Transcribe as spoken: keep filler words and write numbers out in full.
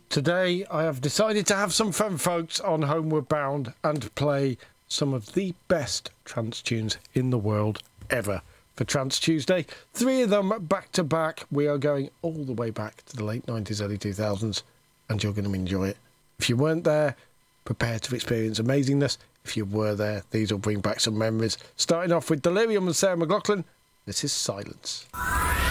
Today I have decided to have some fun, folks, on Homeward Bound and play some of the best trance tunes in the world ever. For Trance Tuesday, three of them back to back. We are going all the way back to the late nineties, early two thousands, and you're going to enjoy it. If you weren't there, prepare to experience amazingness. If you were there, these will bring back some memories. Starting off with Delirium and Sarah McLachlan, this is Silence.